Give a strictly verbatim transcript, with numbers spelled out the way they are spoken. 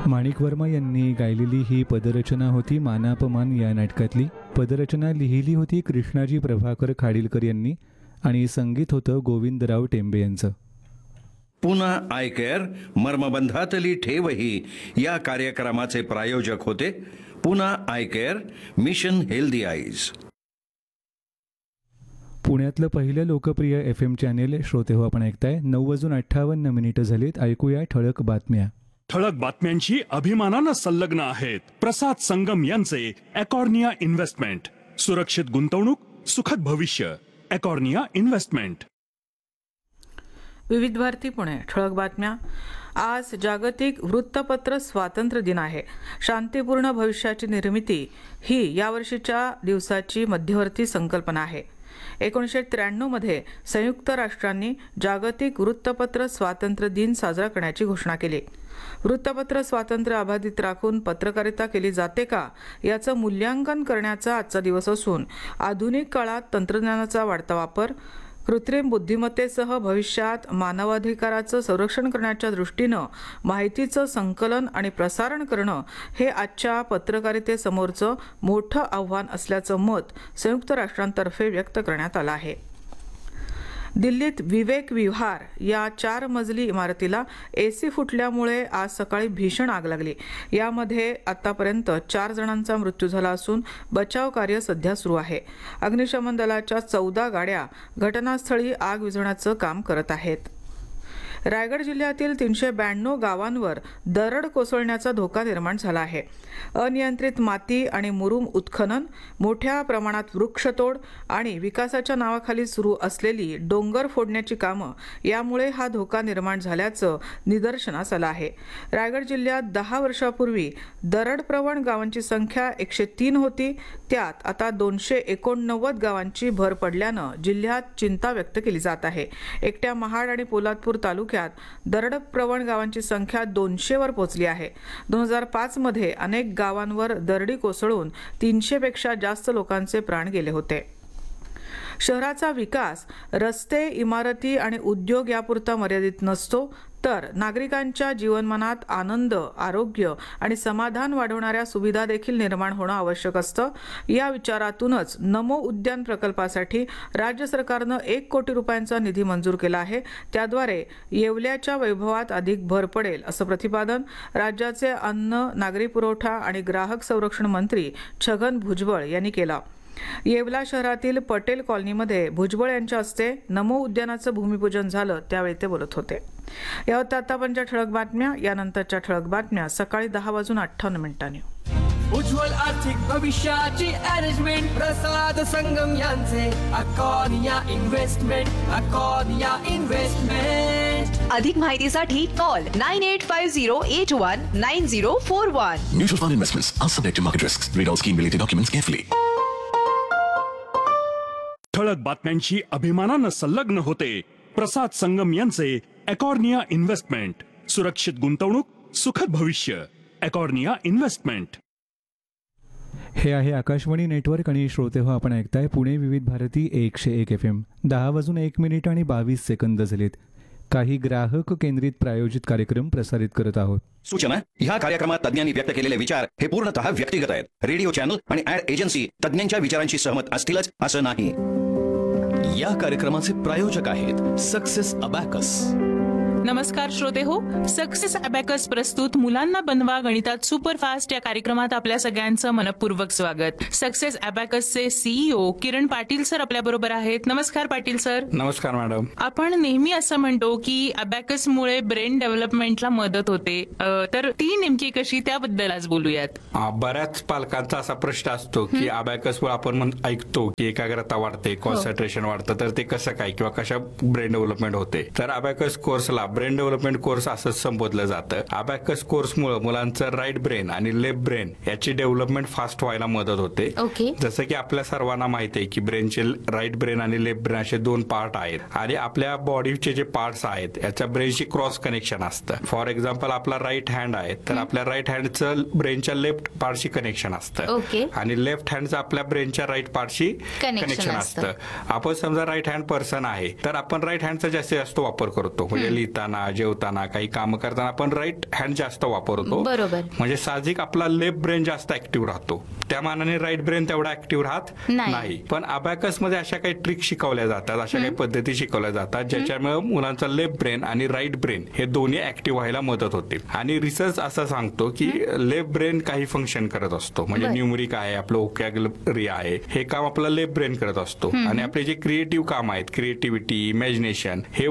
माणिक वर्मा यांनी गायलेली ही पदरचना होती मानापमान या नाटकातली. पदरचना लिहिली होती कृष्णाजी प्रभाकर खाडीलकर यांनी आणि संगीत होतं गोविंदराव टेंबे यांचं. पुन्हा आय केअर मर्मबंधातली ठेवही या कार्यक्रमाचे प्रायोजक होते. पुन्हा I care, mission healthy eyes. पुण्यातलं पहिलं लोकप्रिय एफ एम चॅनेल श्रोते हो आपण ऐकताय. नऊ वाजून अठ्ठावन्न मिनिटं झालीत. ऐकूया ठळक बातम्या. ठळक बातम्यांची अभिमानानं संलग्न आहेत प्रसाद संगम यांचे अकॉर्निया इन्व्हेस्टमेंट. सुरक्षित गुंतवणूक, सुखद भविष्य. अकॉर्निया इन्व्हेस्टमेंट. विविध भारती पुणे. ठळक बातम्या. आज जागतिक वृत्तपत्र स्वातंत्र्य दिन आहे. शांतीपूर्ण भविष्याची निर्मिती ही यावर्षीच्या दिवसाची मध्यवर्ती संकल्पना आहे. एकोणीसशे त्र्याण्णव मध्ये संयुक्त राष्ट्रांनी जागतिक वृत्तपत्र स्वातंत्र्य दिन साजरा करण्याची घोषणा केली. वृत्तपत्र स्वातंत्र्य अबाधित राखून पत्रकारिता केली जाते का याचं मूल्यांकन करण्याचा आजचा दिवस असून आधुनिक काळात तंत्रज्ञानाचा वाढता वापर, कृत्रिम बुद्धिमत्तेसह भविष्यात मानवाधिकाराचं संरक्षण करण्याच्या दृष्टीनं माहितीचं संकलन आणि प्रसारण करणं हे आजच्या पत्रकारितेसमोरचं मोठं आव्हान असल्याचं मत संयुक्त राष्ट्रांतर्फे व्यक्त करण्यात आलं आहे. दिल्लीत विवेक विहार या चार मजली इमारतीला एसी फुटल्यामुळे आज सकाळी भीषण आग लागली. यामध्ये आतापर्यंत चार जणांचा मृत्यू झाला असून बचाव कार्य सध्या सुरू आहे. अग्निशमन दलाच्या चौदा गाड्या घटनास्थळी आग विझवण्याचं काम करत आहेत. रायगड जिल्ह्यातील तीनशे ब्याण्णव गावांवर दरड कोसळण्याचा धोका निर्माण झाला आहे. अनियंत्रित माती आणि मुरुम उत्खनन, मोठ्या प्रमाणात वृक्षतोड आणि विकासाच्या नावाखाली सुरू असलेली डोंगर फोडण्याची कामं यामुळे हा धोका निर्माण झाल्याचं निदर्शनास आलं आहे. रायगड जिल्ह्यात दहा वर्षापूर्वी दरडप्रवण गावांची संख्या एकशे तीन होती. त्यात आता दोनशे एकोणनव्वद गावांची भर पडल्यानं जिल्ह्यात चिंता व्यक्त केली जात आहे. एकट्या महाड आणि पोलादपूर तालुक्यात दरडप्रवण गावांची संख्या दोनशे वर पोहोचली आहे. दोन हजार पाच मध्ये अनेक गावांवर दरडी कोसळून तीनशे पेक्षा जास्त लोकांचे प्राण गेले होते. शहराचा विकास रस्ते, इमारती आणि उद्योग यापुरता मर्यादित नसतो, तर नागरिकांच्या जीवनमानात आनंद, आरोग्य आणि समाधान वाढवणाऱ्या सुविधा देखील निर्माण होणं आवश्यक असतं. या विचारातूनच नमो उद्यान प्रकल्पासाठी राज्य सरकारनं एक कोटी रुपयांचा निधी मंजूर केला आहे. त्याद्वारे येवल्याच्या वैभवात अधिक भर पडेल असं प्रतिपादन राज्याचे अन्न, नागरी पुरवठा आणि ग्राहक संरक्षण मंत्री छगन भुजबळ यांनी केलं. येवला शहरातील पटेल कॉलनीमध्ये भुजबळ यांच्या हस्ते नमो उद्यानाचं भूमिपूजन झालं, त्यावेळी ते बोलत होते. या होत्या आतापर्यंतच्या ठळक बातम्या. यानंतरच्या ठळक बातम्या सकाळी दहा वाजून अठ्ठावन्न मिनिटांनी. उज्ज्वल आर्थिक भविष्याची अरेंजमेंट प्रसाद संगम यांचे अकॉर्निया इन्व्हेस्टमेंट. अकॉर्निया इन्व्हेस्टमेंट. अधिक माहितीसाठी call nine eight five zero eight one nine zero four one. Mutual fund investments are subject to market risks. Read all scheme related documents carefully. ठळक बातम्यांची अभिमानानं संलग्न होते प्रसाद संगम यांचे अकॉर्निया इन्व्हेस्टमेंट. सुरक्षित गुंतवणूक, सुखद भविष्य. अकॉर्निया इन्व्हेस्टमेंट. हे आहे आकाशवाणी नेटवर्क आणि श्रोते हो आपण ऐकताय पुणे विविध भारती एकशे एक एफ एम. दहा वाजून एक मिनिट आणि बावीस सेकंद झालेत. काही ग्राहक केंद्रित प्रायोजित कार्यक्रम प्रसारित करत आहोत. सूचना: ह्या कार्यक्रमात तज्ञांनी व्यक्त केलेले विचार हे पूर्णतः व्यक्तिगत आहेत. रेडिओ चॅनल आणि ऍड एजन्सी तज्ञांच्या विचारांशी सहमत असतीलच असं नाही. या कार्यक्रमाचे प्रायोजक आहेत सक्सेस अबॅकस. नमस्कार श्रोते हो. सक्सेस अबॅकस प्रस्तुत मुलांना बनवा गणितात सुपरफास्ट या कार्यक्रमात आपल्या सगळ्यांचं मनपूर्वक स्वागत. Success अबॅकसचे CEO Kiran Patil sir आपल्या बरोबर आहेत. नमस्कार पाटील सर. नमस्कार मॅडम. आपण नेहमी असं म्हणतो की अबॅकसमुळे ब्रेन डेव्हलपमेंटला मदत होते, तर ती नेमकी कशी त्याबद्दल आज बोलूयात. बऱ्याच पालकांचा असा प्रश्न असतो की अबॅकसमुळे आपण ऐकतो की एकाग्रता वाढते, कॉन्सन्ट्रेशन वाढतं, तर ते कसं काय किंवा कशा ब्रेन डेव्हलपमेंट होते. तर अबॅकस कोर्सला ब्रेन डेव्हलपमेंट कोर्स असं संबोधलं जातं. अबॅकस कोर्समुळे मुलांचं राईट ब्रेन आणि लेफ्ट ब्रेन याची डेव्हलपमेंट फास्ट व्हायला मदत होते. जसं की आपल्या सर्वांना माहिती आहे की ब्रेनचे राईट ब्रेन आणि लेफ्ट ब्रेन असे दोन पार्ट आहेत आणि आपल्या बॉडीचे जे पार्ट्स आहेत याच्या ब्रेनशी क्रॉस कनेक्शन असतं. फॉर एक्झाम्पल आपला राईट हँड आहे तर आपल्या राईट हँडचं ब्रेनच्या लेफ्ट पार्टशी कनेक्शन असतं आणि लेफ्ट हँडचं आपल्या ब्रेनच्या राईट पार्टशी कनेक्शन असतं. आपण समजा राईट हँड पर्सन आहे तर आपण राईट हँडचा जास्तीत जास्त वापर करतो, म्हणजे लिहिताना लिहिताना, जेवताना, काही काम करताना आपण राईट हँड जास्त वापरतो. बरोबर. म्हणजे साहजिक आपला लेफ्ट ब्रेन जास्त ऍक्टिव्ह राहतो. त्या मानाने राईट ब्रेन तेवढा ऍक्टिव्ह राहत नाही. नाही. पण अबॅकस मध्ये अशा काही ट्रिक शिकवल्या जातात, अशा काही पद्धती शिकवल्या जातात ज्याच्यामुळे मुलांचा लेफ्ट ब्रेन आणि राईट ब्रेन हे दोन्ही ऍक्टिव्ह व्हायला मदत होते. आणि रिसर्च असं सांगतो की लेफ्ट ब्रेन काही फंक्शन करत असतो. म्हणजे न्यूमरिक आहे, आपलं ओकॅबलरी आहे, हे काम आपलं लेफ्ट ब्रेन करत असतो. आणि आपले जे क्रिएटिव्ह काम आहेत, क्रिएटिव्हिटी, इमॅजिनेशन, हे